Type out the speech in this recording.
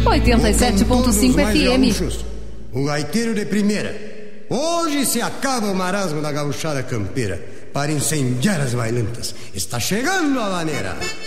87.5 FM. O gaiteiro de primeira. Hoje se acaba o marasmo da gauchada campeira. Para incendiar as bailantas, está chegando a maneira.